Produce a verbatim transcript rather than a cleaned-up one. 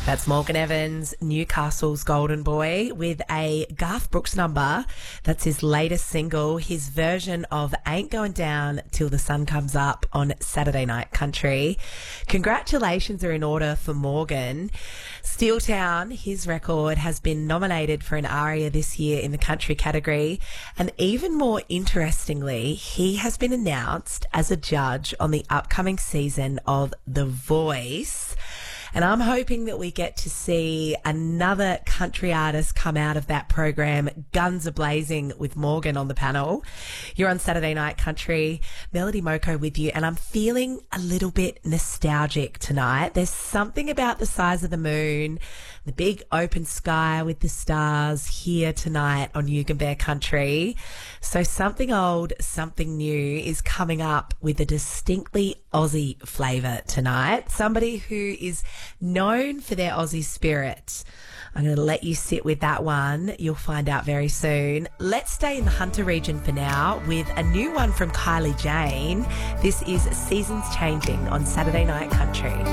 That's Morgan Evans, Newcastle's Golden Boy, with a Garth Brooks number. That's his latest single, his version of Ain't Going Down Till the Sun Comes Up on Saturday Night Country. Congratulations are in order for Morgan. Steeltown, his record, has been nominated for an ARIA this year in the country category. And even more interestingly, he has been announced as a judge on the upcoming season of The Voice. And I'm hoping that we get to see another country artist come out of that program, guns a-blazing, with Morgan on the panel. You're on Saturday Night Country, Melody Moko with you, and I'm feeling a little bit nostalgic tonight. There's something about the size of the moon, the big open sky with the stars here tonight on Yugen Bear Country. So something old, something new is coming up with a distinctly Aussie flavour tonight. Somebody who is known for their Aussie spirit. I'm going to let you sit with that one. You'll find out very soon. Let's stay in the Hunter region for now with a new one from Kylie Jane. This is Seasons Changing on Saturday Night Country.